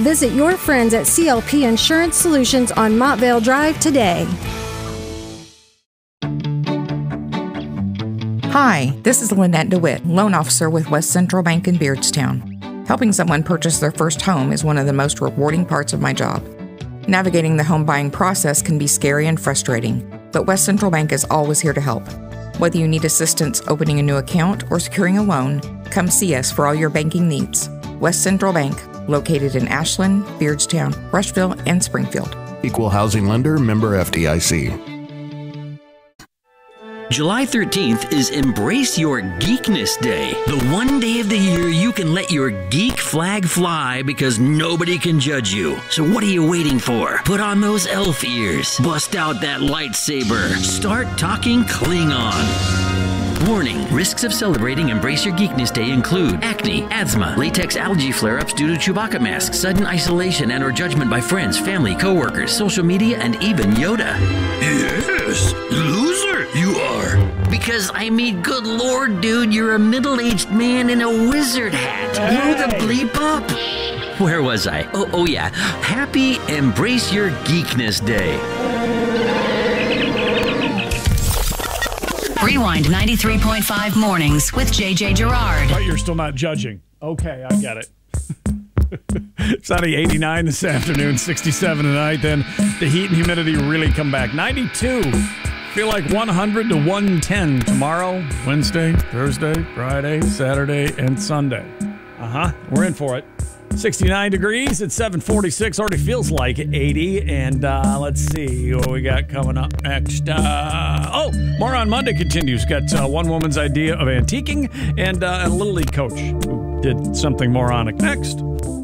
Visit your friends at CLP Insurance Solutions on Montvale Drive today. Hi, this is Lynette DeWitt, loan officer with West Central Bank in Beardstown. Helping someone purchase their first home is one of the most rewarding parts of my job. Navigating the home buying process can be scary and frustrating, but West Central Bank is always here to help. Whether you need assistance opening a new account or securing a loan, come see us for all your banking needs. West Central Bank, located in Ashland, Beardstown, Rushville, and Springfield. Equal housing lender, member FDIC. July 13th is Embrace Your Geekness Day. The one day of the year you can let your geek flag fly because nobody can judge you. So what are you waiting for? Put on those elf ears. Bust out that lightsaber. Start talking Klingon. Warning, risks of celebrating Embrace Your Geekness Day include acne, asthma, latex allergy flare-ups due to Chewbacca masks, sudden isolation and or judgment by friends, family, coworkers, social media, and even Yoda. Yes, loser you are. Because, I mean, good lord, dude, you're a middle-aged man in a wizard hat. Grow the bleep up. Where was I? Oh yeah. Happy Embrace Your Geekness Day. Rewind 93.5 mornings with JJ Gerard. But you're still not judging. Okay, I get it. Sunny 89 this afternoon, 67 tonight. Then the heat and humidity really come back. 92. Feel like 100 to 110 tomorrow, Wednesday, Thursday, Friday, Saturday, and Sunday. We're in for it. 69 degrees at 7:46. Already feels like 80. And let's see what we got coming up next. More on Monday continues. Got one woman's idea of antiquing and a Little League coach who did something moronic next.